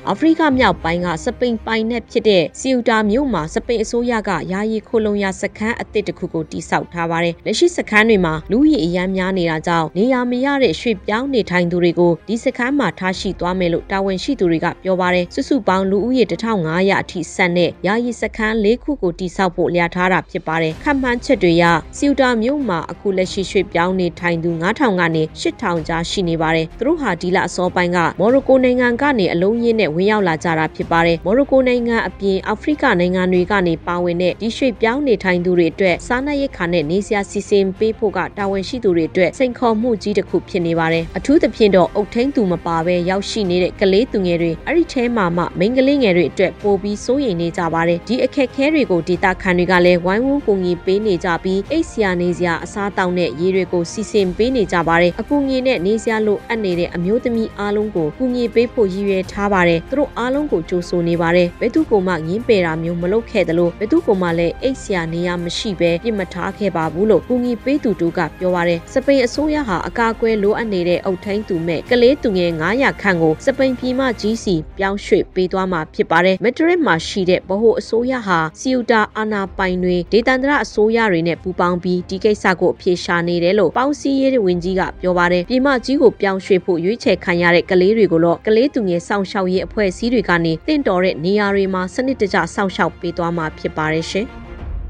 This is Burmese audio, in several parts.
အာဖရိကမြောက်ပိုင်းကစပိန်ပိုင်နဲ့ဖြစ်တဲ့စီယူတာမြို့မှာစပိန်အစိုးရကယာယီခိုလုံရစခန်းအသစ်တစ်ခုကိုတိစောက်ထားပါတယ်။လက်ရှိစခန်းတွေမှာလူဦးရေအများများနေတာကြောင့်နေရာမရတဲ့ရွှေ့ပြောင်းနေထိုင်သူတွေကိုဒီစခန်းမှာထားရှိသွားမယ်လို့တာဝန်ရှိသူတွေကပြောပါတယ်။စုစုပေါင်းလူဦးရေ1500အထိဆက်နဲ့ယာယီစခန်း4ခုကိုတိစောက်ဖို့လျာထားတာဖြစ်ပါတယ်။ခန့်မှန်းချက်တွေအရစီယူတာမြို့မှာအခုလက်ရှိရွှေ့ပြောင်းနေထိုင်သူ9000ကနေ8000ကြားရှိနေပါတယ်။သူတို့ဟာဒီလအစောပိုင်းကမော်ရိုကိုနိုင်ငံကနေအလုံးရင်းနဲ့ဝင်ရောက်လာကြတာဖြစ်ပါတယ်။မော်ရိုကိုနိုင်ငံအပြင်အာဖရိကနိုင်ငံတွေကနေပါဝင်တဲ့ဒီရွှေ့ပြောင်းနေထိုင်သူတွေအတွက်စားနပ်ရိက္ခာနဲ့နေစရာစီစဉ်ပေးဖို့ကတာဝန်ရှိသူတွေအတွက်စိန်ခေါ်မှုကြီးတစ်ခုဖြစ်နေပါတယ်။အထူးသဖြင့်တော့အုတ်ထင်းသူမပါဘဲရောက်ရှိနေတဲ့ကလေးသူငယ်တွေအဲ့ဒီထဲမှာမှမိန်းကလေးငယ်တွေအတွက်ပိုပြီးစိုးရိမ်နေကြပါတယ်။ဒီအခက်အခဲတွေကိုဒေသခံတွေကလည်းဝိုင်းဝန်းကူညီပေးနေကြပြီးအိတ်စရာနေစရာအစားတောက်နဲ့ရေတွေကိုစီစဉ်ပေးနေကြပါတယ်။အကူအညီနဲ့နေစရာလိုအပ်နေတဲ့အမျိုးသမီးအားလုံးကိုကူညီပေးဖို့ရည်ရွယ်ထားပါတယ်။သူတို့အားလုံးကိုကြိုးဆိုနေပါတယ်။ဘယ်သူကမှငင်းပယ်တာမျိုးမလုပ်ခဲ့သလိုဘယ်သူကမှလည်းအိတ်စရာနေရမရှိဘဲပြစ်မထားခဲ့ပါဘူးလို့ကူညီပေးသူတို့ကပြောပါတယ်။စပိန်အစိုးရဟာအကာအကွယ်လိုအပ်နေတဲ့အုတ်ထင်းသူမဲ့ကလေးသူငယ်900ခန့်ကိုစပိန်ပြည်မကြီးစီပြောင်းရွှေ့ပေးသွားမှာဖြစ်ပါတယ်။မက်ဒရစ်မှာရှိတဲ့ဗဟိုအစိုးရဟာစီယူတာအာနာပိုင်တွေဒေသန္တရအစိုးရတွေနဲ့ပူးပေါင်းပြီးဒီကိစ္စကိုအဖြေရှာနေတယ်လို့ပေါင်းစည်းရေးဝန်ကြီးကပြောပါတယ်။ပြည်မကြီးကိုပြောင်းရွှေ့ဖို့ရွေးချယ်ခံရတဲ့ကလေးတွေကိုတော့ကလေးသူငယ်စောင့်ရှောက်ရေးအဖွဲ့အစည်းတွေကနေတင့်တော်တဲ့နေရာတွေမှာစနစ်တကျစောင့်ရှောက်ပေးသွားမှာဖြစ်ပါတယ်ရှင်။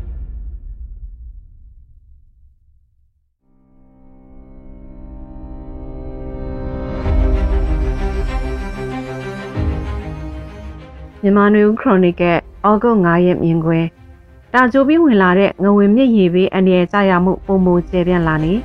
မြန်မာနွေဦးခရိုနီကယ်ဩဂုတ်9ရက်မြင်ကွယ်တာကြိုပြီးဝင်လာတဲ့ငဝင်မြစ်ရေဘေးအန္တရာယ်ကြရမှုပုံမကျပြန့်လာနေ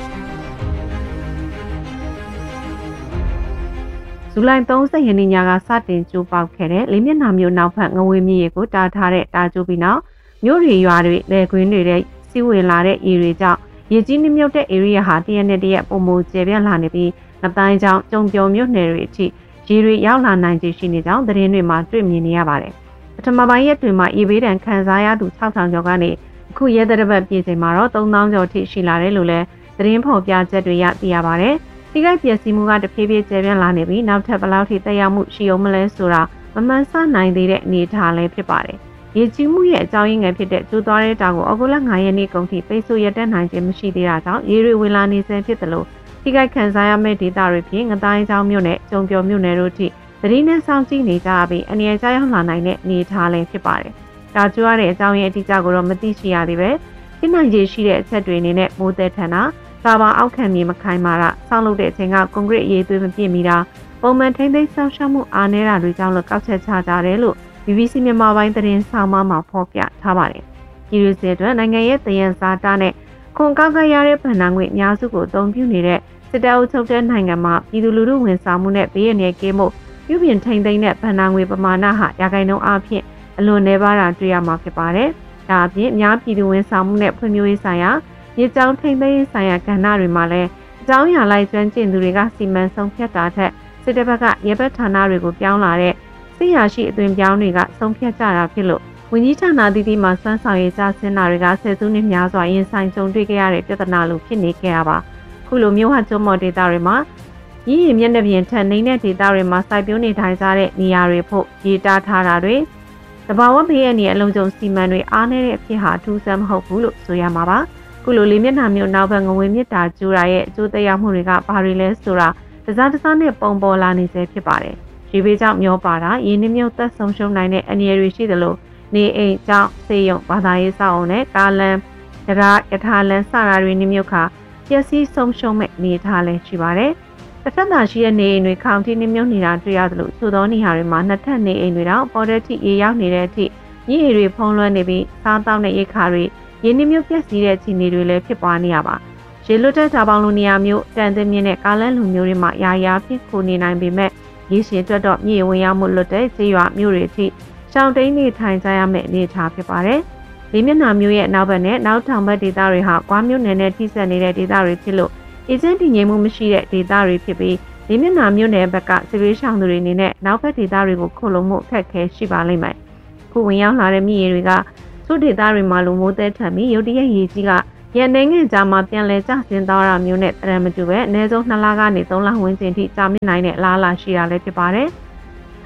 ဇူလိုင်30ရက်နေ့ညကစတင်ကျိုးပေါက်ခဲ့တဲ့လေးမျက်နှာမြို့နောက်ဖက်ငဝင်မြစ်ရေကိုတားထားတဲ့တာကြိုပြီးနောက်မြို့တွေရွာတွေလယ်ကွင်းတွေတဲ့စီးဝင်လာတဲ့ရေတွေကြောင့်ရေကြီးနှမြုပ်တဲ့ area ဟာတရက်နဲ့တရက်ပုံမကျပြန့်လာနေပြီးငတိုင်းကြောင့်ကြုံပြုံမြို့နယ်တွေအထိရေတွေရောက်လာနိုင်ခြေရှိနေကြောင်းသတင်းတွေမှာတွေ့မြင်နေရပါတယ်။ပထမပိုင်းရက်တွေမှာရေဘေးဒဏ်ခံစားရသူ6000ကျော်ကနေအခုရက်သတ္တပတ်ပြည့်ချိန်မှာတော့3000ကျော်ထိရှိလာတယ်လို့လည်းသတင်းဖော်ပြချက်တွေရသိရပါတယ်။ဒီကိစ္စပျက်စီးမှုကတဖြည်းဖြည်းကျယ်ပြန့်လာနေပြီးနောက်ထပ်ဘယ်လောက်ထိသက်ရောက်မှုရှိအောင်မလဲဆိုတာမမှန်ဆနိုင်သေးတဲ့အနေအထားလည်းဖြစ်ပါတယ်။ရေကြီးမှုရဲ့အကြောင်းရင်းငယ်ဖြစ်တဲ့ကျိုးသွားတဲ့တောင်ကိုဩဂုတ်လ9ရက်နေ့ကုန်ထိပိတ်ဆို့ရတဲ့နိုင်ခြင်းမရှိသေးတာကြောင့်ရေတွေဝင်လာနေဆဲဖြစ်တယ်လို့ထိခိုက်ခံစားရမယ့်ဒေသတွေဖြင့်ငတိုင်းချောင်းမြို့နယ်ကျုံပြော်မြို့နယ်တို့ထိသတင်းနဲ့စောင့်ကြည့်နေကြပြီးအနေအကျရောက်လာနိုင်တဲ့အနေအထားလည်းဖြစ်ပါတယ်။ဒါကြွားတဲ့အကြောင်းရင်းအတိအကျကိုတော့မသိရှိရသေးပဲ။ဖြစ်နိုင်ခြေရှိတဲ့အချက်တွေအနေနဲ့မိုးသက်ထန်တာစာပါအောက်ခံမြေမခိုင်မာတာဆောင်းလုပ်တဲ့အချိန်ကကွန်ကရစ်ရေးသွေးမပြည့်မီတာပုံမှန်ထိမ့်သိမ်းဆောင်ရှောက်မှုအားနည်းတာတွေကြောင့်လည်းကောက်ချက်ချကြတယ်လို့ BBC မြန်မာပိုင်းသတင်းဆောင်မှာဖော်ပြထားပါတယ်။ဒီလိုစေအတွက်နိုင်ငံရဲ့တယံစာတာနဲ့ခွန်ကောက်ကရတဲ့ဗဏ္ဍာငွေအများစုကိုအသုံးပြုနေတဲ့စစ်တပ်အုပ်ချုပ်တဲ့နိုင်ငံမှာပြည်သူလူထုဝန်ဆောင်မှုနဲ့ဘေးရန်ရဲ့ကင်းမှုပြုပြင်ထိန်းသိမ်းတဲ့ဗဏ္ဍာငွေပမာဏဟာရာခိုင်နှုန်းအပြင်အလွန်နည်းပါးတာတွေ့ရမှာဖြစ်ပါတယ်။ဒါအပြင်အများပြည်သူဝန်ဆောင်မှုနဲ့ဖွံ့ဖြိုးရေးဆိုင်ရာရေကြောင်းထိန်းသိမ်းရေးဆိုင်ရာကဏ္ဍတွေမှာလည်းအကြောင်းအရာလိုက်ကျွမ်းကျင်သူတွေကစီမံဆုံးဖြတ်တာထက်စစ်တပ်ဘက်ကရဲဘက်ဌာနတွေကိုပြောင်းလာတဲ့စစ်ရာရှိအသွင်ပြောင်းတွေကဆုံးဖြတ်ကြတာဖြစ်လို့ဝန်ကြီးဌာနတည်တည်မှာစွမ်းဆောင်ရည်ကြဆင်းတာတွေကဆယ်စုနှစ်များစွာရင်ဆိုင်ကြုံတွေ့ခဲ့ရတဲ့ပြဿနာလိုဖြစ်နေခဲ့တာပါခုလိုမျိုးဟာကျွန်းမော်ဒေတာတွေမှာရည်ရည်မျက်နှာပြင်ထက်နေတဲ့ဒေတာတွေမှာစိုက်ပျိုးနေထိုင်ကြတဲ့နေရာတွေဖို့ရေတားထားတာတွေတဘာဝဘေးရဲ့နေအလုံးစုံစီမံတွေအားနည်းတဲ့အဖြစ်ဟာထူးဆန်းမဟုတ်ဘူးလို့ဆိုရမှာပါခုလိုလေးမျက်နှာမျိုးနောက်ဘက်ငွေမြစ်တာကျူတာရဲ့အကျိုးသက်ရောက်မှုတွေကဘာတွေလဲဆိုတာတစားတစားနဲ့ပုံပေါ်လာနေစေဖြစ်ပါတယ်ရေဘေးကြောင့်မျောပါတာရင်းနှမြုပ်သက်ဆုံးရှုံးနိုင်တဲ့အန္တရာယ်တွေရှိသလိုနေအိမ်ကြောင့်ဆေးရုံဘာသာရေးစောက်အောင်နဲ့ကားလမ်းရထားလမ်းစတာတွေနှမြုပ်ခါပျက်စီးဆုံးရှုံးမဲ့အနေအထားလည်းရှိပါတယ်။တစ်ဖက်သာရှိတဲ့နေအိမ်တွေခေါင်ထိနှမြုပ်နေတာတွေ့ရသလိုချို့သောနေရာတွေမှာနှစ်ထပ်နေအိမ်တွေတော့ပေါ်တဲ့အထိရေရောက်နေတဲ့အထိမြစ်ရေတွေဖုံးလွှမ်းနေပြီးစားတောက်တဲ့ရိတ်ခါတွေရင်းနှမြုပ်ပျက်စီးတဲ့အခြေအနေတွေလည်းဖြစ်ပွားနေရပါ။ရေလွတ်တဲ့ဓာပေါင်းလိုနေရာမျိုးတန်တဲ့မြင့်တဲ့ကားလမ်းလူမျိုးတွေမှာယာဖြစ်ခိုနေနိုင်ပေမဲ့ရေရှည်အတွက်တော့မြေဝင်ရောက်မှုလွတ်တဲ့ခြေရွာမျိုးတွေအထိရှောင်းတိန်နေထိုင်ကြရမယ့်အနေအထားဖြစ်ပါတယ်။လေးမျက်နှာမျိုးရဲ့နောက်ဘက်နဲ့နောက်ထောင်ဘက်ဒေသတွေဟာကွာမျိုးနယ်နဲ့ထိစပ်နေတဲ့ဒေသတွေဖြစ်လို့အေဂျင့်တည်ငြိမ်မှုမရှိတဲ့ဒေသတွေဖြစ်ပြီးလေးမျက်နှာမျိုးနယ်ဘက်ကစစ်ရေးရှောင်သူတွေအနေနဲ့နောက်ဘက်ဒေသတွေကိုခိုလုံမှုအခက်အခဲရှိပါလိမ့်မယ်။ခုဝင်ရောက်လာတဲ့မြစ်ရေတွေကသူ့ဒေသတွေမှာလိုမိုးသက်ထပ်ပြီးရုတ်တရက်ရေကြီးကရန်နေငယ်ကြားမှာပြန်လည်ကျဆင်းသွားတာမျိုးနဲ့တရံမတူပဲအနည်းဆုံး2လကနေ3လဝန်းကျင်ထိကြာမြင့်နိုင်တဲ့အလားအလာရှိတာလည်းဖြစ်ပါတယ်။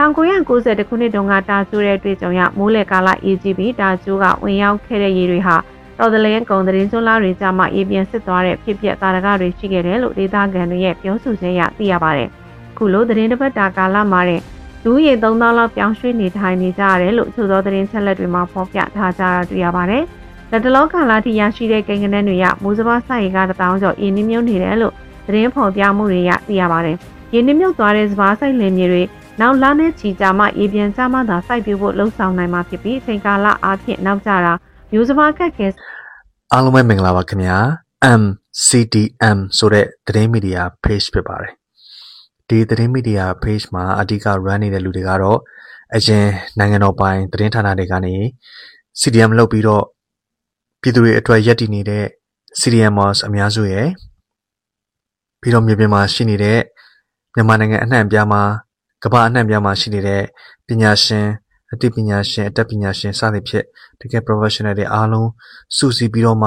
1990ခုနှစ်တုန်းကတာကျိုးတဲ့တွေ့ကြုံရမိုးလေကာလ AGB တာကျိုးကဝင်ရောက်ခဲ့တဲ့ရေတွေဟာတော်သလင်းကုံသတင်းကျွန်းလာတွေကြမှာအေးပြန်စစ်သွားတဲ့ဖြစ်ပျက်တာရကတွေရှိခဲ့တယ်လို့ဒေသခံတွေရဲ့ပြောဆိုချက်အရသိရပါတယ်။ခုလိုသတင်းတစ်ပတ်တာကာလမှာတဲ့လူရေ3000လောက်ပြောင်းရွှေ့နေထိုင်နေကြရတယ်လို့ချို့သောသတင်းချက်လက်တွေမှာဖော်ပြထားကြတာတွေ့ရပါတယ်။လက်တလောကာလထိရရှိတဲ့ကိန်းဂဏန်းတွေရမိုးစဘာစိုက်ရေက1000ကျော်အင်းနှမြုပ်နေတယ်လို့သတင်းဖော်ပြမှုတွေရသိရပါတယ်။ရင်းနှမြုပ်သွားတဲ့စဘာစိုက်လင်မြေတွေနောက်လနဲ့ချီကြမှအေးပြန်ကြမှသာစိုက်ပျိုးဖို့လှုံ့ဆော်နိုင်မှာဖြစ်ပြီးအချိန်ကာလအားဖြင့်နောက်ကျတာမျိုးစဘာခက်ခဲအားလုံးပဲမင်္ဂလာပါခင်ဗျာ MCDM ဆိုတဲ့သတင်းမီဒီယာ page ဖြစ်ပါတယ်ဒီသတင်းမီဒီယာ page မှာအဓိက run နေတဲ့လူတွေကတော့အရင်နိုင်ငံတော်ပိုင်သတင်းဌာနတွေကနေ CDM လုပ်ပြီးတော့ပြည်သူတွေအတွက်ရည်တည်နေတဲ့ CDMers အများစုရဲ့ပြီးတော့မြေပြင်မှာရှိနေတဲ့မြန်မာနိုင်ငံအနှံ့အပြားမှာကမ္ဘာအနှံ့အပြားမှာရှိနေတဲ့ပညာရှင်အသိပညာရှင်အတတ်ပညာရှင်စသဖြင့်တကယ် professional တွေအားလုံးစုစည်းပြီးတော့မှ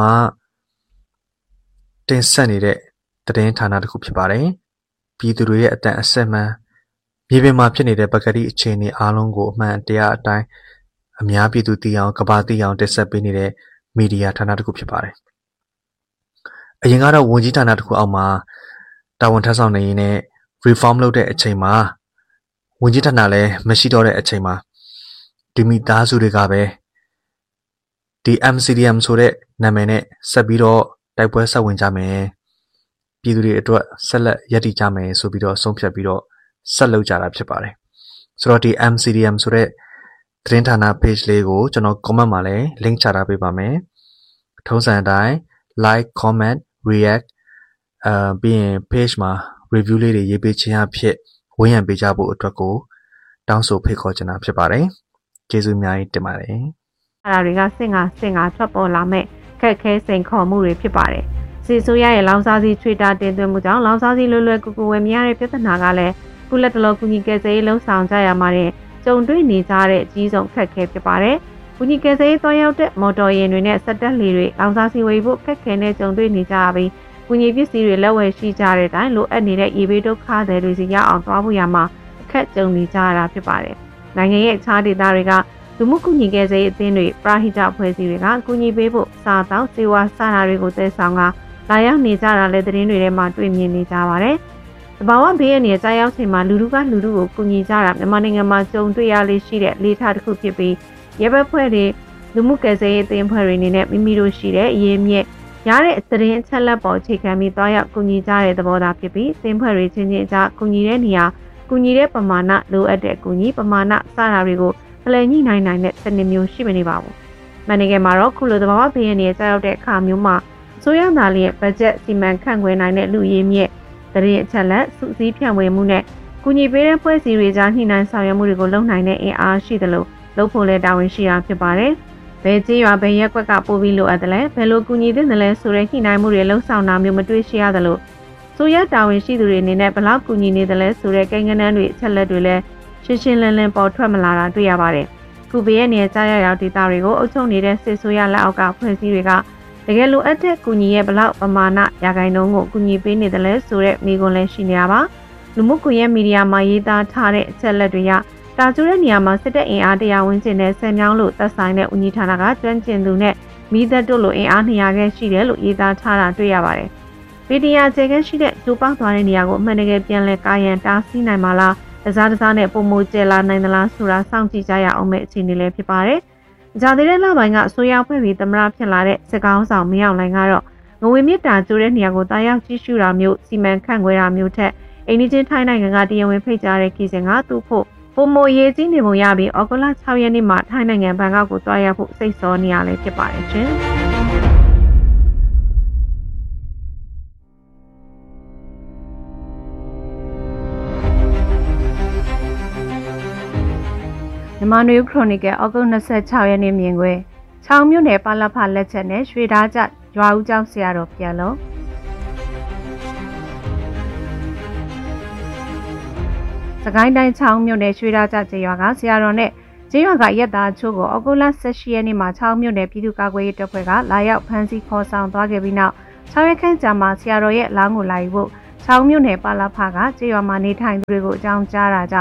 တင်ဆက်နေတဲ့သတင်းဌာနတစ်ခုဖြစ်ပါတယ်။ပြည်သူတွေရဲ့အတန်အဆက်မှန်မြေပြင်မှာဖြစ်နေတဲ့ပကတိအခြေအနေအားလုံးကိုအမှန်တရားအတိုင်းအများပြည်သူသိအောင်ကမ္ဘာသိအောင်တင်ဆက်ပေးနေတဲ့မီဒီယာဌာနတစ်ခုဖြစ်ပါတယ်။အရင်ကတော့ဝန်ကြီးဌာနတစ်ခုအောက်မှာတာဝန်ထမ်းဆောင်နေရင်းနဲ့ reform လုပ်တဲ့အချိန်မှာဝန်ကြီးဌာနလည်းမရှိတော့တဲ့အချိန်မှာဒီမိသားစုတွေကပဲဒီ MCDM ဆိုတဲ့နာမည်နဲ့ဆက်ပြီးတော့တိုက်ပွဲဆက်ဝင်ကြမယ်ပြည်သူတွေအတွက်ဆက်လက်ရည်တည်ကြမယ်ဆိုပြီးတော့ဆုံးဖြတ်ပြီးတော့ဆက်လုပ်ကြတာဖြစ်ပါတယ်ဆိုတော့ဒီ MCDM ဆိုတဲ့သတင်းဌာန page လေးကိုကျွန်တော် comment မှာလည်း link ချထားပေးပါမယ်ထုံးစံအတိုင်း like comment react ပြီးရင် page မှာ review လေးတွေရေးပေးခြင်းအဖြစ်ဝန်းရံပေးကြဖို့အတွက်ကိုတောင်းဆိုဖိတ်ခေါ်ချင်တာဖြစ်ပါတယ်ကျေးဇူးအများကြီးတင်ပါတယ်အဲ့ဒါတွေကစင်ကထွက်ပေါ်လာမဲ့ခက်ခဲစိန်ခေါ်မှုတွေဖြစ်ပါတယ်စီဆိုရရဲ့လောင်စာစီချွေတာတင်သွင်းမှုကြောင့်လောင်စာစီလွယ်ကူဝယ်မရတဲ့ပြဿနာကလည်းကုလက်တလောကူညီကယ်ဆယ်ရေးလှုံ့ဆော်ကြရမှာတဲ့ကြုံတွေ့နေကြတဲ့အကြီးဆုံးခက်ခဲဖြစ်ပါတယ်ကူညီကယ်ဆယ်ရေးတွားရောက်တဲ့မော်တော်ယာဉ်တွေနဲ့စက်တက်လေတွေလောင်စာစီဝယ်ဖို့ခက်ခဲနဲ့ကြုံတွေ့နေကြပြီးကူညီပစ္စည်းတွေလက်ဝယ်ရှိကြတဲ့အတိုင်းလိုအပ်နေတဲ့ရေဘေးဒုက္ခတွေစီရအောင်သွားဖို့ရမှာအခက်ကြုံနေကြရတာဖြစ်ပါတယ်နိုင်ငံရဲ့အခြားဒေသတွေကလူမှုကူညီကယ်ဆယ်ရေးအသင်းတွေပရဟိတအဖွဲ့အစည်းတွေကကူညီပေးဖို့စာတောင်းစေဝါစတာတွေကိုသယ်ဆောင်ကလာရောက်နေကြတာလည်းသတင်းတွေထဲမှာတွေ့မြင်နေကြပါတယ်။တဘာဝဘေးရနေတဲ့ကြားရောက်ချိန်မှာလူထုကလူထုကိုကူညီကြတာမြန်မာနိုင်ငံမှာကြုံတွေ့ရလေးရှိတဲ့လေးထားတစ်ခုဖြစ်ပြီးရဲဘက်ဖွဲ့တွေလူမှုကယ်ဆယ်ရေးအသင်းဖွဲ့တွေအနေနဲ့မိမိတို့ရှိတဲ့အရေးမြစ်ရတဲ့သတင်းအချက်လက်ပေါ်အခြေခံပြီးတွားရောက်ကူညီကြတဲ့သဘောသားဖြစ်ပြီးအသင်းဖွဲ့တွေချင်းချင်းကြားကူညီတဲ့နေရာကူညီတဲ့ပမာဏလိုအပ်တဲ့ကူညီပမာဏစတာတွေကိုဖလှယ်ညှိနှိုင်းနိုင်တဲ့စနစ်မျိုးရှိမနေပါဘူး။မန်နိုင်ငံမှာတော့ခုလိုသဘာဝဘေးရန်တွေကြားရောက်တဲ့အခါမျိုးမှာအစိုးရသားလေးရဲ့ဘတ်ဂျက်စီမံခန့်ခွဲနိုင်တဲ့လူရင်းမြစ်သတင်းအချက်လက်စုစည်းဖြန့်ဝေမှုနဲ့ကူညီပေးတဲ့ဖွဲ့စည်းတွေကြားညှိနှိုင်းဆောင်ရွက်မှုတွေကိုလုပ်နိုင်တဲ့အင်အားရှိသလိုလုပ်ဖို့လည်းတာဝန်ရှိတာဖြစ်ပါတယ်။ဘယ်ကြေးရွာဘယ်ရက်ကွက်ကပို့ပြီးလိုအပ်တယ်လဲဘယ်လိုကူညီသင့်တယ်လဲဆိုတဲ့ညှိနှိုင်းမှုတွေလှုံ့ဆော်တာမျိုးမတွေ့ရှိရသလိုဆိုရတာဝန်ရှိသူတွေအနေနဲ့ဘလောက်ကူညီနေတယ်လဲဆိုတဲ့ကိန်းဂဏန်းတွေအချက်လက်တွေလည်းရှင်းလင်းပေါ်ထွက်မလာတာတွေ့ရပါတယ်။ခုဘေးရဲ့နေကြားရောက်ဒေသတွေကိုအုပ်ချုပ်နေတဲ့စစ်ဆိုရလက်အောက်ကဖွဲ့စည်းတွေကတကယ်လိုအပ်တဲ့ကူညီရဲ့ဘလောက်ပမာဏရာခိုင်နှုန်းကိုကူညီပေးနေတယ်လဲဆိုတဲ့မိကွန်းလည်းရှိနေတာပါ။လူမှုကွန်ရက်မီဒီယာမှာရေးသားထားတဲ့အချက်လက်တွေကတာကျူတဲ့နေရာမှာစစ်တပ်အင်အား100ဝန်းကျင်နဲ့ဆယ်မြောင်းလို့သက်ဆိုင်တဲ့ဦးကြီးဌာနကကျွမ်းကျင်သူနဲ့မိသက်တို့လိုအင်အား200ခန့်ရှိတယ်လို့ရေးသားထားတာတွေ့ရပါတယ်။ဗီဒီယိုကျေကန်းရှိတဲ့ကျိုးပေါက်သွားတဲ့နေရာကိုအမှန်တကယ်ပြန်လဲကာယံတားဆီးနိုင်မှာလားတစားနဲ့ပုံမိုကျဲလာနိုင်သလားဆိုတာစောင့်ကြည့်ကြရအောင်မယ့်အခြေအနေလေးဖြစ်ပါတယ်။ဂျာသေးတဲ့လပိုင်းကအစိုးရဖွဲ့ပြီးသမရဖြစ်လာတဲ့စစ်ကောင်ဆောင်မရောက်နိုင်ကတော့ငွေမြစ်တာကျိုးတဲ့နေရာကိုတာရောက်ကြည့်ရှုတာမျိုးစီမံခန့်ခွဲတာမျိုးထက်အိန္ဒိချင်းထိုင်းနိုင်ငံကတရားဝင်ဖိတ်ကြားတဲ့ခီးစဉ်ကသူ့ဖို့ပုံမိုရေးကြီးနေပုံရပြီးဩဂုတ်လ6ရက်နေ့မှာထိုင်းနိုင်ငံဘန်ကောက်ကိုတွားရောက်ဖို့စိတ်ဆောနေရလဲဖြစ်ပါတယ်ရှင်။မြန်မာနွေခရိုနီကယ်ဩဂုတ်26ရက်နေ့မြင်ကွယ်ချောင်းမြို့နယ်ပါလဖလက်ချက်နဲ့ရွှေသားကျရွာဦးကျောင်းဆရာတော်ပြန်လုံးစကိုင်းတိုင်းချောင်းမြို့နယ်ရွှေသားကျကျေးရွာကဆရာတော်နဲ့ကျေးရွာကရက်သားချို့ကိုဩဂုတ်လ18ရက်နေ့မှာချောင်းမြို့နယ်ပြည်သူ့ကာကွယ်ရေးတပ်ဖွဲ့ကလာရောက်ဖမ်းဆီးခေါ်ဆောင်သွားခဲ့ပြီးနောက်6ရက်ခန့်ကြာမှဆရာတော်ရဲ့လောင်းကိုလာယူဖို့ချောင်းမြို့နယ်ပါလဖကကျေးရွာမှာနေထိုင်သူတွေကိုအကြောင်းကြားတာကြောင့်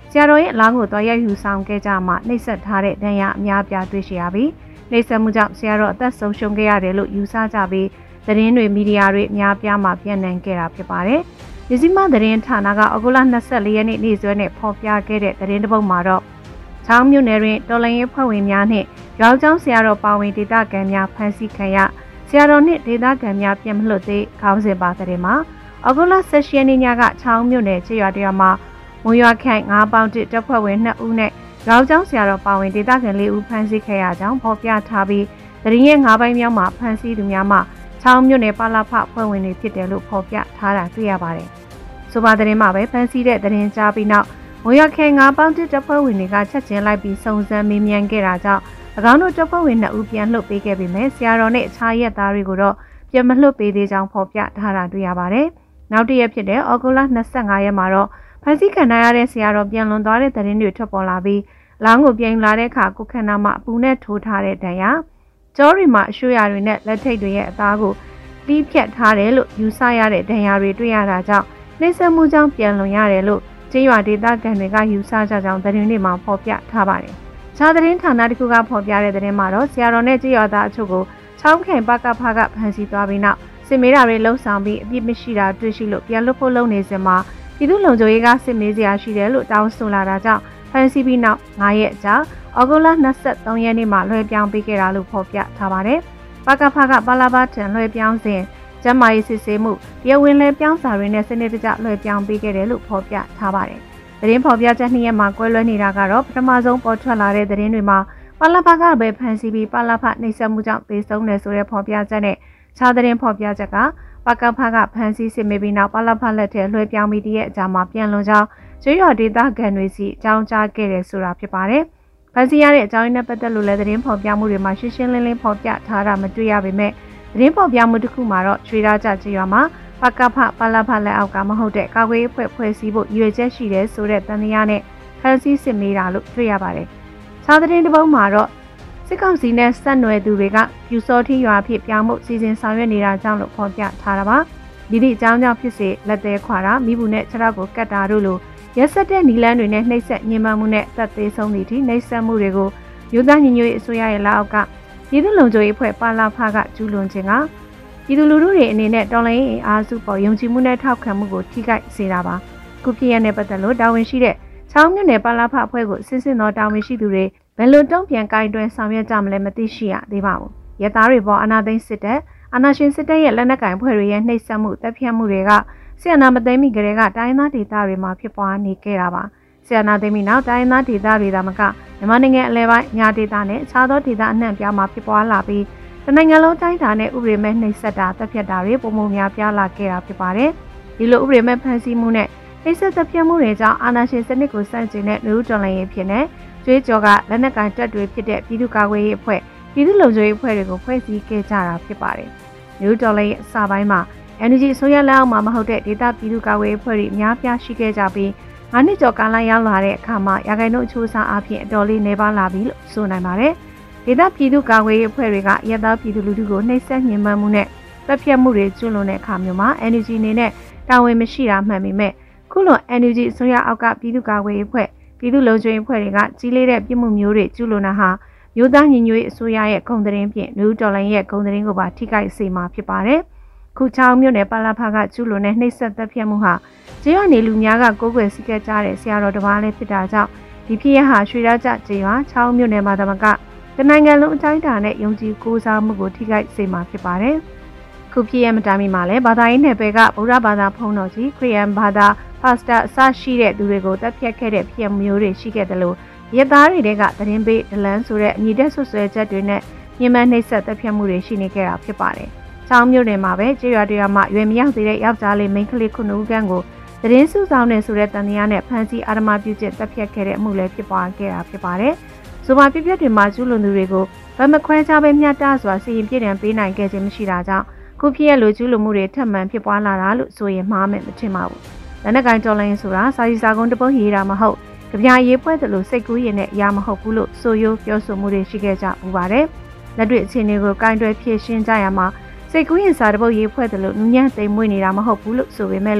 ဆရာတော်ရဲ့အလားကိုသွားရောက်ယူဆောင်ခဲ့ကြမှာနှိပ်စက်ထားတဲ့ဒဏ်ရာအများပြားတွေ့ရှိရပြီးနှိပ်စက်မှုကြောင့်ဆရာတော်အသက်ဆုံးရှုံးခဲ့ရတယ်လို့ယူဆကြပြီးသတင်းတွေမီဒီယာတွေအများပြားမှာပြန့်နှံ့ခဲ့တာဖြစ်ပါတယ်။မြစည်းမသတင်းဌာနကဩဂုတ်လ24ရက်နေ့နေ့စွဲနဲ့ဖော်ပြခဲ့တဲ့သတင်းတစ်ပုဒ်မှာတော့ချောင်းမြို့နယ်တွင်တော်လှန်ရေးဖွဲ့ဝင်များနှင့်ရောင်ကျောင်းဆရာတော်ပါဝင်ဒေသခံများဖမ်းဆီးခံရဆရာတော်နှင့်ဒေသခံများပြန်မလွတ်သေးခေါင်းစဉ်ပါတဲ့မှာဩဂုတ်လ16ရက်နေ့ညကချောင်းမြို့နယ်ခြေရွာတရွာမှာမွန်ရွာခန့်9ပေါင်တစ်တပ်ဖွဲ့ဝင်2ဦးနဲ့ရောင်ကျောင်းဆရာတော်ပါဝင်ဒေသခံ4ဦးဖမ်းဆီးခဲ့ရကြောင်းဖော်ပြထားပြီးသတင်းရဲ့9ပိုင်းမြောက်မှာဖမ်းဆီးသူများမှချောင်းမြို့နယ်ပါလာဖဖွဲ့ဝင်တွေဖြစ်တယ်လို့ဖော်ပြထားတာတွေ့ရပါတယ်။ဆိုပါသတင်းမှာပဲဖမ်းဆီးတဲ့သတင်းကြားပြီးနောက်မွန်ရွာခန့်9ပေါင်တစ်တပ်ဖွဲ့ဝင်တွေကချက်ချင်းလိုက်ပြီးစုံစမ်းမေးမြန်းခဲ့တာကြောင့်၎င်းတို့တပ်ဖွဲ့ဝင်2ဦးပြန်လွှတ်ပေးခဲ့ပေမဲ့ဆရာတော်နဲ့အခြားရက်သားတွေကိုတော့ပြန်မလွှတ်ပေးသေးကြောင်းဖော်ပြထားတာတွေ့ရပါတယ်။နောက်တစ်ရက်ဖြစ်တဲ့ဩဂုတ်လ25ရက်မှာတော့ဖမ်းဆီးခံရတဲ့ဆရာတော်ပြန်လွန်သွားတဲ့သတင်းတွေထွက်ပေါ်လာပြီးလောင်းကိုပြန်လာတဲ့အခါကိုခန္ဓာမှာအပူနဲ့ထိုးထားတဲ့ဒဏ်ရာကြောရီမှာအရှူရတွေနဲ့လက်ထိတ်တွေရဲ့အသားကိုတီးဖြတ်ထားတယ်လို့ယူဆရတဲ့ဒဏ်ရာတွေတွေ့ရတာကြောင့်နှိမ့်ဆက်မှုကြောင့်ပြန်လွန်ရတယ်လို့ကျေးရွာဒေသခံတွေကယူဆကြကြောင်းသတင်းတွေမှာဖော်ပြထားပါတယ်။ခြားသတင်းဌာနတစ်ခုကဖော်ပြတဲ့သတင်းမှာတော့ဆရာတော်နဲ့ကျေးရွာသားအချို့ကိုချောင်းခိုင်ပကဖကဖမ်းဆီးသွားပြီးနောက်စစ်မေးတာတွေလှုံ့ဆော်ပြီးအပြစ်မရှိတာတွေ့ရှိလို့ပြန်လွတ်ဖို့လုပ်နေစဉ်မှာပြည်သူ့လုံခြုံရေးကစစ်မေးစရာရှိတယ်လို့တောင်းဆိုလာတာကြောင့်ဖမ်းဆီးပြီးနောက်9ရက်ကြာဩဂုတ်လ23ရက်နေ့မှာလွှဲပြောင်းပေးခဲ့တာလို့ဖော်ပြထားပါတယ်။ပကဖကပါလာဘထံလွှဲပြောင်းစဉ်ကျန်းမာရေးစစ်ဆေးမှုတရားဝင်လွှဲပြောင်းစာတွေနဲ့စနစ်တကျလွှဲပြောင်းပေးခဲ့တယ်လို့ဖော်ပြထားပါတယ်။သတင်းဖော်ပြချက်2ရက်မှာကွဲလွဲနေတာကတော့ပထမဆုံးပေါ်ထွက်လာတဲ့သတင်းတွေမှာပါလာဘကပဲဖမ်းဆီးပြီးပါလာဘနှိပ်စက်မှုကြောင့်သေဆုံးတယ်ဆိုတဲ့ဖော်ပြချက်နဲ့ခြားသတင်းဖော်ပြချက်ကပကဖကဖမ်းဆီးစစ်မေးပြီးနောက်ပါလာဘလက်ထဲလွှဲပြောင်းပြီးတရက်အကြာမှာပြန်လွန်ကြောင်းကျွေးရဒေသခံတွေစီအကြောင်းကြားခဲ့တယ်ဆိုတာဖြစ်ပါတယ်။ဖမ်းဆီးရတဲ့အကြောင်းရင်းနဲ့ပတ်သက်လို့လည်းသတင်းဖော်ပြမှုတွေမှာရှင်းရှင်းလင်းလင်းဖော်ပြထားတာမတွေ့ရပေမဲ့သတင်းဖော်ပြမှုတစ်ခုမှာတော့ရွှေရာကြကျွေးရမှာပကဖပါလာဘလက်အောက်ကမဟုတ်တဲ့ကာကွယ်ရေးဖွဲ့စည်းဖို့ရွေချက်ရှိတယ်ဆိုတဲ့တန်တရားနဲ့ဖမ်းဆီးစစ်မေးတာလို့တွေ့ရပါတယ်။ခြားသတင်းတစ်ပုဒ်မှာတော့စစ်ကောင်စီနဲ့ဆက်နွယ်သူတွေကပြူစောထီရွာဖြစ်ပြောင်းမှုစီစဉ်ဆောင်ရွက်နေတာကြောင့်လို့ဖော်ပြထားတာပါ။ဒီအကြောင်းကြောင့်ဖြစ်စေလက်သေးခွာတာမိဘူးနဲ့ခြေထောက်ကိုကတ်တာတို့လိုရက်ဆက်တဲ့နီလန်းတွေနဲ့နှိပ်စက်ညှဉ်းပန်းမှုနဲ့သက်သေးဆုံးသည့်အထိနှိပ်စက်မှုတွေကိုမြို့သားညီညွတ်ရေးအစိုးရရဲ့လက်အောက်ကပြည်သူ့လုံခြုံရေးအဖွဲ့ပါလာဖကကျူးလွန်ခြင်းကပြည်သူလူထုတွေအနေနဲ့တော်လှန်ရေးအင်အားစုပေါ်ယုံကြည်မှုနဲ့ထောက်ခံမှုကိုထိခိုက်စေတာပါ။ခုဖြစ်ရတဲ့ပတ်သက်လို့တာဝန်ရှိတဲ့ချောင်းမြို့နယ်ပါလာဖအဖွဲ့ကိုစစ်စစ်တော်တာဝန်ရှိသူတွေဘယ်လိုတုံ့ပြန်ကိုင်တွယ်ဆောင်ရွက်ကြမလဲမသိရှိရသေးပါဘူး။ရသားတွေပေါ်အာဏာသိမ်းစစ်တပ်အာဏာရှင်စစ်တပ်ရဲ့လက်နက်ကင်ဖွဲ့တွေရဲ့နှိပ်စက်မှုတပ်ဖြတ်မှုတွေကဆီယနာမသိမ်းမီကလေးကတိုင်းသားဒေသတွေမှာဖြစ်ပွားနေခဲ့တာပါ။ဆီယနာသိမ်းမီနောက်တိုင်းသားဒေသတွေဒါမှကမြန်မာနိုင်ငံအလဲပိုင်းညာဒေသနဲ့အခြားသောဒေသအနှံ့ပြားမှာဖြစ်ပွားလာပြီးတနိုင်ငံလုံးတိုင်းတာနဲ့ဥပဒေမဲ့နှိပ်စက်တာတပ်ဖြတ်တာတွေပုံမှန်များပြားလာခဲ့တာဖြစ်ပါတယ်။ဒီလိုဥပဒေမဲ့ဖမ်းဆီးမှုနဲ့နှိပ်စက်တပ်ဖြတ်မှုတွေကြောင့်အာဏာရှင်စနစ်ကိုဆန့်ကျင်တဲ့လူထုတော်လှန်ရေးဖြစ်နေကျွေးကြော်ကလက်နက်ကင်တပ်တွေဖြစ်တဲ့ပြည်သူ့ကာကွယ်ရေးအဖွဲ့ပြည်သူ့လုံခြုံရေးအဖွဲ့တွေကိုဖွဲ့စည်းခဲ့ကြတာဖြစ်ပါတယ်။လူထုတော်လှန်ရေးအစပိုင်းမှာ NUG အစိုးရလက်အောက်မှာမဟုတ်တဲ့ဒေသပြည်သူ့ကာကွယ်ရေးအဖွဲ့တွေအများပြားရှိခဲ့ကြပြီး9နှစ်ကျော်ကာလရောက်လာတဲ့အခါမှာရာဂိုင်နှုန်းအချိုးအစားအဖြစ်အတော်လေးနေပါလာပြီလို့ဆိုနိုင်ပါတယ်။ဒေသပြည်သူ့ကာကွယ်ရေးအဖွဲ့တွေကရသပြည်သူလူထုကိုနှိပ်စက်ညှဉ်းပန်းမှုနဲ့တပ်ဖြတ်မှုတွေကျူးလွန်တဲ့အခါမျိုးမှာ NUG အနေနဲ့တာဝန်မရှိတာမှန်ပေမဲ့ခုလို NUG အစိုးရအောက်ကပြည်သူ့ကာကွယ်ရေးအဖွဲ့ပြည်သူ့လုံခြုံရေးအဖွဲ့တွေကကြီးလေးတဲ့ပြစ်မှုမျိုးတွေကျူးလွန်တာဟာမြို့သားညီညွတ်ရေးအစိုးရရဲ့ဂုဏ်သတင်းဖြင့်လူတော်လှန်ရေးရဲ့ဂုဏ်သတင်းကိုပါထိခိုက်စေမှာဖြစ်ပါတယ်။ခုချောင်းမြို့နယ်ပါလာဖကကျူးလွန်တဲ့နှိပ်စက်တပ်ဖြတ်မှုဟာကျေးရွာနေလူများကကိုးကွယ်စီကကြတဲ့ဆရာတော်တစ်ပါးလည်းဖြစ်တာကြောင့်ဒီဖြစ်ရဟာရွှေရကြကျေးရွာချောင်းမြို့နယ်မှာတမကတနိုင်ငံလုံးအတိုင်းအတာနဲ့ယုံကြည်ကိုးစားမှုကိုထိခိုက်စေမှာဖြစ်ပါတယ်။ခုဖြစ်ရမတိုင်မီမှာလည်းဘာသာရေးနယ်ပယ်ကဗုဒ္ဓဘာသာဖုံးတော်ကြီးခရစ်ယာန်ဘာသာပါစတာအစရှိတဲ့သူတွေကိုတပ်ဖြတ်ခဲ့တဲ့ဖြစ်မျိုးတွေရှိခဲ့တယ်လို့ရသားတွေကသတင်းပေးဒလန်ဆိုတဲ့အမည်တက်ဆွဆွဲချက်တွေနဲ့ညှဉ်းပန်းနှိပ်စက်တပ်ဖြတ်မှုတွေရှိနေခဲ့တာဖြစ်ပါတယ်။ချောင်းမြို့နယ်မှာပဲကျေးရွာတွေမှာရွယ်မရောက်သေးတဲ့ယောက်ျားလေးမိန်းကလေး9ဦးခန့်ကိုသတင်းစုဆောင်နေဆိုတဲ့တန်တရားနဲ့ဖမ်းဆီးအာဓမပြုကျင့်တပ်ဖြတ်ခဲ့တဲ့အမှုလည်းဖြစ်ပွားခဲ့တာဖြစ်ပါတယ်။ဆိုပါပြပြတွေမှာကျူးလွန်သူတွေကိုဗမခွဲခြားပဲမျှတစွာစီရင်ပြစ်ဒဏ်ပေးနိုင်ခဲ့ခြင်းမရှိတာကြောင့်ခုဖြစ်ရလိုကျူးလွန်မှုတွေထပ်မံဖြစ်ပွားလာတာလို့ဆိုရင်မှားမယ်မထင်ပါဘူး။လက်နက်ကိုင်တော်လိုင်းဆိုတာစာရီစာကုန်းတပုတ်ရေးတာမဟုတ်ကြပြရေးပွဲတယ်လို့စိတ်ကူးရင်နဲ့အရာမဟုတ်ဘူးလို့ဆိုရိုးပြောဆိုမှုတွေရှိခဲ့ကြပူပါတယ်။လက်တွေ့အခြေအနေကိုကင်တွယ်ဖြည့်ရှင်းကြရမှာစိတ်ကူးရင်စာတပုတ်ရေးဖွဲ့တယ်လို့နူးညံ့သိမ်မွေ့နေတာမဟုတ်ဘူးလို့ဆိုပေမဲ့လို့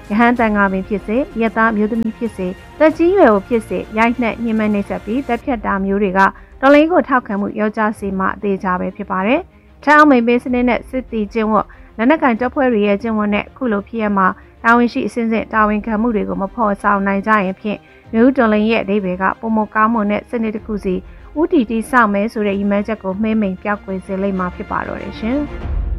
ဟန်တန်ငါပင်ဖြစ်စေရက်သားမျိုးသမီးဖြစ်စေတက်ကြီးရွယ်ကိုဖြစ်စေရိုက်နှက်ညှဉ်းပန်းနှိပ်စက်ပြီးတပ်ဖြတ်တာမျိုးတွေကတော်လိုင်းကိုထောက်ခံမှုရောကြစေမှအသေးချပဲဖြစ်ပါတယ်။ထအောင်မိန်ပေးစနစ်နဲ့စစ်တီကျင်းဝတ်လက်နက်ကန်တပ်ဖွဲ့တွေရဲ့ကျင်းဝတ်နဲ့ခုလိုဖြစ်ရမှာတာဝန်ရှိအစဉ်စဉ်တာဝန်ခံမှုတွေကိုမဖော်ဆောင်နိုင်ကြရင်ဖြင့်မျိုးတော်လိုင်းရဲ့အဓိပ္ပာယ်ကပုံမကောင်းမွန်တဲ့စနစ်တစ်ခုစီဦးတီတီစောင့်မဲဆိုတဲ့ရည်မှန်းချက်ကိုမှေးမိန်ပြောက်ကွယ်စေလိမ့်မှာဖြစ်ပါတော့တယ်ရှင်။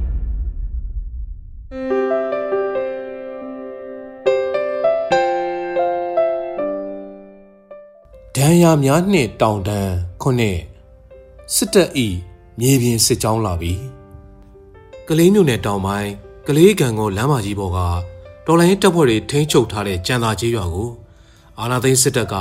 ဒဏ်ရာများနှင့်တောင်တန်းခုနှစ်စစ်တပ်ဤမြေပြင်စစ်ကြောင်းလာပြီကလေးမြို့နယ်တောင်ပိုင်းကလေးကံကိုလမ်းမကြီးပေါ်ကတော်လိုင်းတပ်ဖွဲ့တွေထိန်းချုပ်ထားတဲ့ကြံသာကြီးရွာကိုအာဏာသိမ်းစစ်တပ်က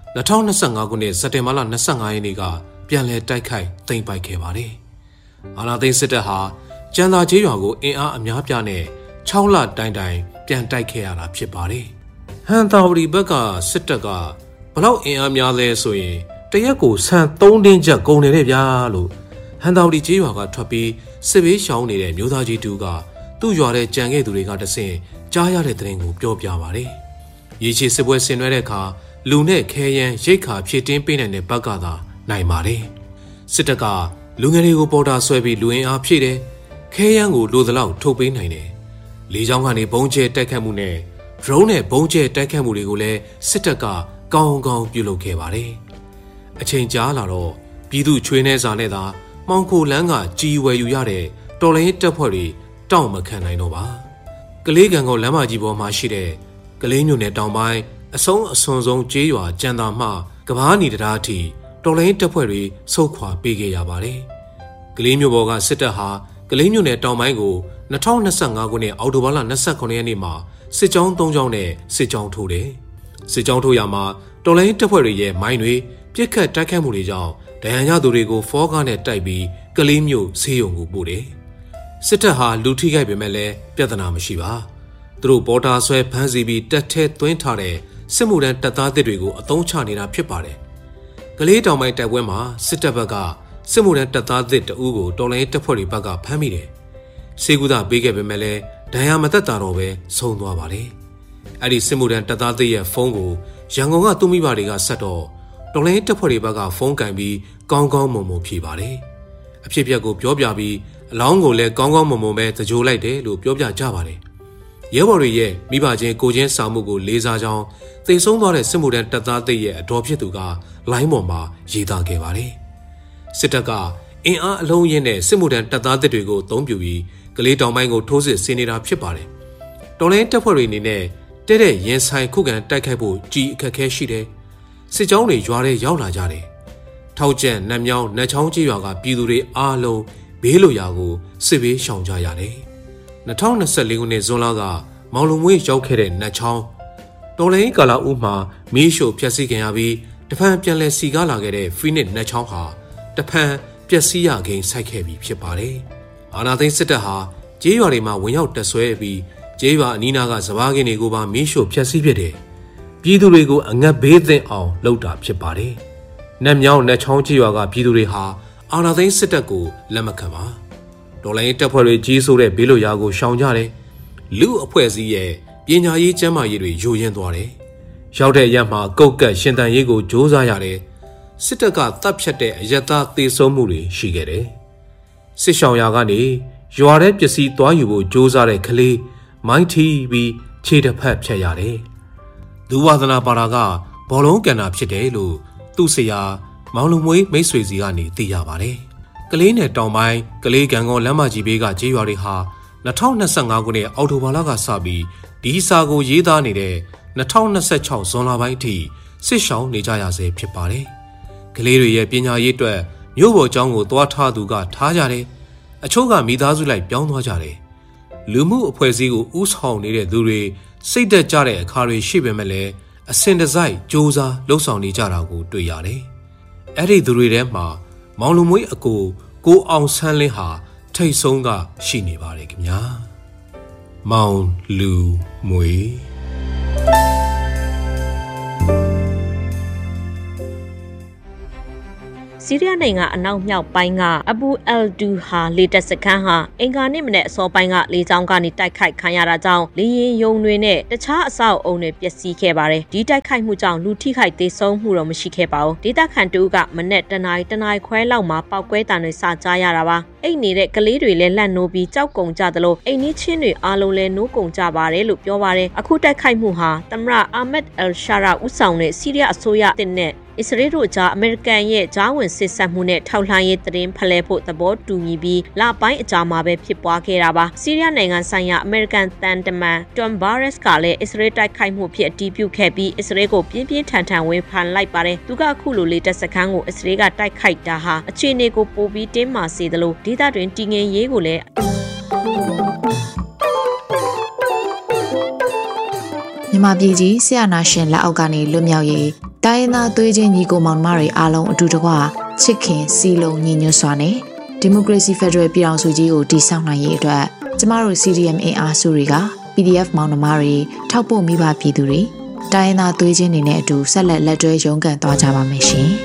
2025ခုနှစ်စက်တင်ဘာလ25ရက်နေ့ကပြန်လည်တိုက်ခိုက်သိမ်းပိုက်ခဲ့ပါတယ်။အာဏာသိမ်းစစ်တပ်ဟာကြံသာကြီးရွာကိုအင်အားအများပြားနဲ့6လတိုင်ပြန်တိုက်ခဲ့ရတာဖြစ်ပါတယ်။ဟန်တာဝတီဘက်ကစစ်တပ်ကဘလောက်အင်အားများလဲဆိုရင်တရက်ကိုဆန်3တင်းချက်ကုန်နေတဲ့ဗျာလို့ဟန်တာဝတီကြီးရွာကထွက်ပြီးစစ်ဘေးရှောင်နေတဲ့မျိုးသားကြီးတူကသူ့ရွာတဲ့ကြံခဲ့သူတွေကတဆင့်ကြားရတဲ့သတင်းကိုပြောပြပါတယ်။ရေချေစစ်ပွဲဆင်နွှဲတဲ့အခါလူနဲ့ခဲယမ်းရိတ်ခါဖြည့်တင်းပေးနိုင်တဲ့ဘက်ကသာနိုင်ပါတယ်။စစ်တပ်ကလူငယ်တွေကိုပေါ်တာဆွဲပြီးလူအင်အားဖြည့်တယ်။ခဲယမ်းကိုလိုသလောက်ထုတ်ပေးနိုင်တယ်။လေကြောင်းကနေဘုံကျဲတိုက်ခတ်မှုနဲ့ drone နဲ့ဘုံကျဲတိုက်ခတ်မှုတွေကိုလည်းစစ်တပ်ကကောင်းကောင်းပြုလုပ်ခဲ့ပါတယ်။အချိန်ကြာလာတော့ပြည်သူချွေးနှဲစာနဲ့သာမှောင်ခိုလန်းကကြီးဝယ်ယူရတဲ့တော်လိုင်းတပ်ဖွဲ့တွေတောင့်မခံနိုင်တော့ပါ။ကလေးကံကောလမ်းမကြီးပေါ်မှာရှိတဲ့ကလေးမြို့နယ်တောင်ပိုင်းအဆုံးအစွန်ဆုံးကျေးရွာကြံသာမှကဘာနီတရားအထိတော်လိုင်းတပ်ဖွဲ့တွေဆုတ်ခွာပေးခဲ့ရပါတယ်။ကလေးမြို့ပေါ်ကစစ်တပ်ဟာကလေးမြို့နယ်တောင်ပိုင်းကို2025ခုနှစ်အောက်တိုဘာလ29ရက်နေ့မှာစစ်ကြောင်း3ကြောင်းနဲ့စစ်ကြောင်းထိုးတယ်။စစ်ကြောင်းထိုးရမှာတော်လိုင်းတပ်ဖွဲ့တွေရဲ့မိုင်းတွေပြစ်ခတ်တိုက်ခိုက်မှုတွေကြောင့်ဒဏ်ရာရသူတွေကိုဖောကားနဲ့တိုက်ပြီးကလေးမြို့ဆေးရုံကိုပို့တယ်။စစ်တပ်ဟာလူထိခိုက်ပေမဲ့လည်းပြဿနာမရှိပါ။သူတို့ပေါ်တာဆွဲဖမ်းဆီးပြီးတက်ထဲသွင်းထားတဲ့စစ်မှုထမ်းတပ်သားသစ်တွေကိုအသုံးချနေတာဖြစ်ပါတယ်။ကလေးတောင်ပိုင်းတိုက်ပွဲမှာစစ်တပ်ဘက်ကစစ်မှုထမ်းတပ်သားသစ်တအူးကိုတော်လိုင်းတပ်ဖွဲ့တွေဘက်ကဖမ်းမိတယ်။စေကူသာပေးခဲ့ပေမဲ့လည်းဒဏ်ရာမသက်သာတော့ပဲဆုံးသွားပါတယ်။အဲ့ဒီစစ်မှုထမ်းတပ်သားသစ်ရဲ့ဖုန်းကိုရန်ကုန်ကသူ့မိဘတွေကဆက်တော့တော်လိုင်းတပ်ဖွဲ့တွေဘက်ကဖုန်းကင်ပြီးကောင်းကောင်းမွန်မွန်ဖြေပါတယ်။အဖြစ်အပျက်ကိုပြောပြပြီးအလောင်းကိုလည်းကောင်းကောင်းမွန်မွန်ပဲသကြိုးလိုက်တယ်လို့ပြောပြကြပါတယ်။ရဲဘော်တွေရဲ့မိဘချင်းကိုချင်းစာမှုကိုလေးစားကြောင်းသိဆုံးသွားတဲ့စစ်မှုထမ်းတပ်သားသစ်ရဲ့အတော်ဖြစ်သူကလိုင်းပေါ်မှာရေးသားခဲ့ပါတယ်။စစ်တပ်ကအင်အားအလုံးရင်းနဲ့စစ်မှုထမ်းတပ်သားသစ်တွေကိုအသုံးပြုပြီးကလေးတောင်ပိုင်းကိုထိုးစစ်ဆင်နေတာဖြစ်ပါတယ်။တော်လိုင်းတပ်ဖွဲ့တွေအနေနဲ့တဲ့ရင်ဆိုင်ခုခံတိုက်ခိုက်ဖို့ကြီးအခက်အခဲရှိတယ်။စစ်ကြောင်းတွေရွာထဲရောက်လာကြတယ်။ထောက်ကျန်နတ်မြောင်းနတ်ချောင်းကြီးရွာကပြည်သူတွေအားလုံးဘေးလွတ်ရာကိုစစ်ဘေးရှောင်ကြရတယ်။2024ခုနှစ်ဇွန်လကမောင်လုံမွေးရောက်ခဲ့တဲ့နတ်ချောင်းတော်လိုင်းကာလာဦးမှာမီးရှို့ဖျက်ဆီးခံရပြီးတဖန်ပြန်လည်စီကားလာခဲ့တဲ့ဖီနစ်နတ်ချောင်းဟာတဖန်ပျက်စီးရကိန်းဆိုက်ခဲ့ပြီးဖြစ်ပါတယ်။အာနာသိန်းစစ်တပ်ဟာကျေးရွာတွေမှာဝင်ရောက်တက်ဆွဲပြီးကျေးရွာအနီးနားကစဘာကင်းတွေကိုပါမီးရှို့ဖျက်ဆီးဖြစ်တယ်။ပြည်သူတွေကိုအငတ်ဘေးသင့်အောင်လုပ်တာဖြစ်ပါတယ်။နတ်မြောင်းနတ်ချောင်းကျေးရွာကပြည်သူတွေဟာအာနာသိန်းစစ်တပ်ကိုလက်မခံပါ။တော်လိုင်းတပ်ဖွဲ့တွေကြီးစိုးတဲ့ဘေးလွတ်ရာကိုရှောင်ကြတယ်။လူအဖွဲ့အစည်းရဲ့ပညာရေးကျန်းမာရေးတွေယိုယွင်းသွားတယ်။ရောက်တဲ့အရက်မှာကုတ်ကတ်ရှင်တန်ရေးကိုစ조사ရတယ်။စစ်တပ်ကတပ်ဖြတ်တဲ့အရက်သားသေဆုံးမှုတွေရှိခဲ့တယ်။စစ်ရှောင်ရာကနေရွာထဲပစ္စည်းသွားယူဖို့စ조사တဲ့ကလေးမိုင်းထီပြီးခြေတစ်ဖက်ဖြတ်ရတယ်။ဒူဝါသနာပါရာကဘောလုံးကန်တာဖြစ်တယ်လို့သူ့ဆရာမောင်လုံမွေးမိတ်ဆွေစီကနေသိရပါတယ်။ကလေးနယ်တောင်ပိုင်းကလေးကံကောလမ်းမကြီးဘေးကကျေးရွာတွေဟာ2025ခုနှစ်အောက်တိုဘာလကစပြီးဒီစာကိုရေးသားနေတဲ့2026ဇွန်လပိုင်းအထိစစ်ရှောင်နေကြရဆဲဖြစ်ပါတယ်။ကလေးတွေရဲ့ပညာရေးအတွက်မြို့ပေါ်ကျောင်းကိုသွားထားသူကထားကြတယ်။အချို့ကမိသားစုလိုက်ပြောင်းသွားကြတယ်။လူမှုအဖွဲ့အစည်းကိုဥဆောင်နေတဲ့သူတွေစိတ်သက်ကြတဲ့အခါတွေရှိပေမဲ့လည်းအစင်တစိုက်စ조사လှုပ်ဆောင်နေကြတာကိုတွေ့ရတယ်။အဲ့ဒီသူတွေထဲမှာမောင်လူမွေးအကိုအောင်ဆန်းလင်းဟာထိတ်ဆုံးကရှိနေပါတယ်ခင်ဗျာ။မောင်လူမွေးစီးရီးယားနိုင်ငံအနောက်မြောက်ပိုင်းကအဘူအယ်ဒူဟာလေတပ်စခန်းဟာအင်္ဂါနေ့မနေ့အစောပိုင်းကလေကြောင်းကနေတိုက်ခိုက်ခံရတာကြောင့်လေယာဉ်ယုံတွေနဲ့တခြားအဆောက်အုံတွေပျက်စီးခဲ့ပါတယ်ဒီတိုက်ခိုက်မှုကြောင့်လူထိခိုက်သေဆုံးမှုတော့မရှိခဲ့ပါဘူးဒေသခံတူကမနေ့တနာရီခွဲလောက်မှာပောက်ကွဲတံတွေစကြားရတာပါအိတ်နေတဲ့ကလေးတွေလည်းလက်နိုးပြီးကြောက်ကုန်ကြသလိုအိမ်နီးချင်းတွေအားလုံးလည်းနိုးကုန်ကြပါတယ်လို့ပြောပါတယ်အခုတိုက်ခိုက်မှုဟာသမ္မတအာမက်အယ်ရှာရာဦးဆောင်တဲ့စီးရီးယားအစိုးရအသစ်နဲ့အစ္စရေးတို့ကြားအမေရိကန်ရဲ့ဂျားဝင်စစ်ဆက်မှုနဲ့ထောက်လှမ်းရေးသတင်းဖလှယ်ဖို့သဘောတူညီပြီးလပိုင်းအကြာမှာပဲဖြစ်ပွားခဲ့တာပါစီးရီးယားနိုင်ငံဆိုင်ရာအမေရိကန်တန်တမန်တွမ်ဘာရက်စ်ကလည်းအစ္စရေးတိုက်ခိုက်မှုဖြစ်အတည်ပြုခဲ့ပြီးအစ္စရေးကိုပြင်းပြင်းထန်ထန်ဝေဖန်လိုက်ပါတယ်သူကအခုလိုလေတပ်စခန်းကိုအစ္စရေးကတိုက်ခိုက်တာဟာအခြေအနေကိုပိုပြီးတင်းမာစေသလိုဒေသတွင်တည်ငြိမ်ရေးကိုလည်းမြန်မာပြည်ကြီးဆရာနာရှင်လက်အောက်ကနေလွတ်မြောက်ရေးတိုင်းရင်းသားသွေးချင်းညီကိုမောင်နှမတွေအားလုံးအတူတကွချစ်ခင်စီလုံးညီညွတ်စွာနဲ့ဒီမိုကရေစီဖက်ဒရယ်ပြည်ထောင်စုကြီးကိုတည်ဆောက်နိုင်ရေးအတွက်ကျမတို့ CDM အင်အားစုတွေက PDF မောင်နှမတွေထောက်ပို့မိဘပြည်သူတွေတိုင်းရင်းသားသွေးချင်းတွေနဲ့အတူဆက်လက်တွဲရုန်းကန်သွားကြပါမယ်ရှင်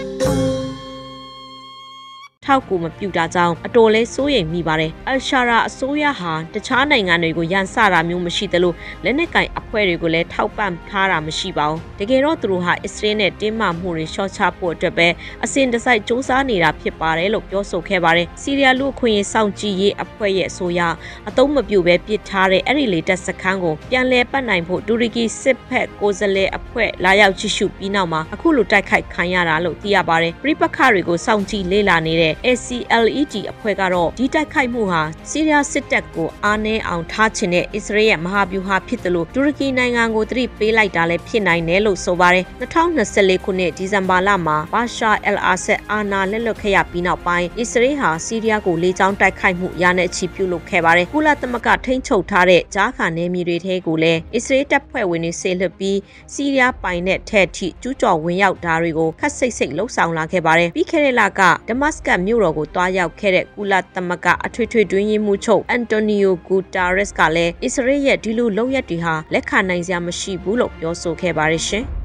ထောက်ကူမပြူတာကြောင့်အတော်လဲစိုးရိမ်မိပါတယ်အယ်ရှာရာအစိုးရဟာတခြားနိုင်ငံတွေကိုရန်စတာမျိုးမရှိသလိုလက်နက်ကင်အဖွဲ့တွေကိုလည်းထောက်ပံ့ထားတာမရှိပါဘူးတကယ်တော့သူတို့ဟာအစ္စရေးနဲ့တင်းမာမှုတွေရှော့ချဖို့အတွက်ပဲအစဉ်တစိုက်စ조사နေတာဖြစ်ပါတယ်လို့ပြောဆိုခဲ့ပါတယ်စီးရီးယားလူအခွင့်အရေးစောင့်ကြည့်ရေးအဖွဲ့ရဲ့အဆိုအရအသုံးမပြုဘဲပစ်ထားတဲ့အဲ့ဒီလေတပ်စခန်းကိုပြန်လည်ပတ်နိုင်ဖို့တူရကီစစ်ဖက်ကိုယ်စားလှယ်အဖွဲ့လာရောက်ကြည့်ရှုပြီးနောက်မှာအခုလိုတိုက်ခိုက်ခံရတာလို့သိရပါတယ်ပြိပခါတွေကိုစောင့်ကြည့်လေ့လာနေတဲ့ACLED အဖွဲ့ကတော့ဒီတိုက်ခိုက်မှုဟာစီးရီးယားစစ်တပ်ကိုအားနည်းအောင်ထားချင်တဲ့အစ္စရေးရဲ့မဟာဗျူဟာဖြစ်တယ်လို့တူရကီနိုင်ငံကိုသတိပေးလိုက်တာလည်းဖြစ်နိုင်တယ်လို့ဆိုပါတယ်2024ခုနှစ်ဒီဇင်ဘာလမှာဘာရှာအယ်အာဆတ်အာဏာလက်လွတ်ခဲ့ရပြီးနောက်ပိုင်းအစ္စရေးဟာစီးရီးယားကိုလေကြောင်းတိုက်ခိုက်မှုရာနဲ့ချီပြုလုပ်ခဲ့ပါတယ်ကုလသမဂ္ဂထိန်းချုပ်ထားတဲ့ဂျာခါနယ်မြေတွေထဲကိုလည်းအစ္စရေးတပ်ဖွဲ့ဝင်တွေဆေးလွှတ်ပြီးစီးရီးယားပိုင်တဲ့ထဲထိကျူးကျော်ဝင်ရောက်တာတွေကိုခက်စိတ်စိတ်လှုပ်ဆောင်လာခဲ့ပါတယ်ပြီးခဲ့တဲ့လကဒမတ်စကတ်မြို့တော်ကိုတွားရောက်ခဲ့တဲ့ကုလသမဂ္ဂအထွေထွေတွင်းရေးမှူးချုပ်အန်တိုနီယိုဂူတာရက်စ်ကလည်းအစ္စရေးရဲ့ဒီလိုလုပ်ရက်တွေဟာလက်ခံနိုင်စရာမရှိဘူးလို့ပြောဆိုခဲ့ပါတယ်ရှင်